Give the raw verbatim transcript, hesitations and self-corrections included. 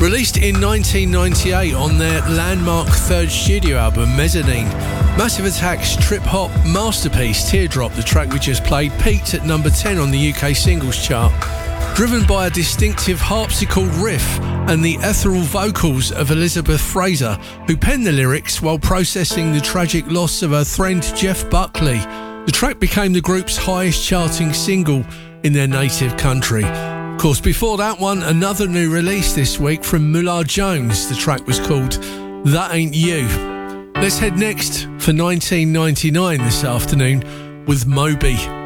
Released in nineteen ninety-eight on their landmark third studio album, Mezzanine, Massive Attack's trip-hop masterpiece, Teardrop, the track we just played, peaked at number ten on the U K singles chart. Driven by a distinctive harpsichord riff and the ethereal vocals of Elizabeth Fraser, who penned the lyrics while processing the tragic loss of her friend Jeff Buckley, the track became the group's highest charting single in their native country. Of course, before that one, another new release this week from Mullah Jones. The track was called That Ain't You. Let's head next for nineteen ninety-nine this afternoon with Moby.